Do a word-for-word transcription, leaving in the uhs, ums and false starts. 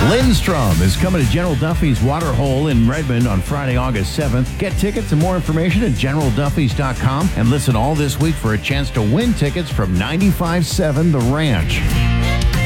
Lindstrom is coming to General Duffy's Waterhole in Redmond on Friday, August seventh. Get tickets and more information at general duffys dot com and listen all this week for a chance to win tickets from ninety-five point seven The Ranch.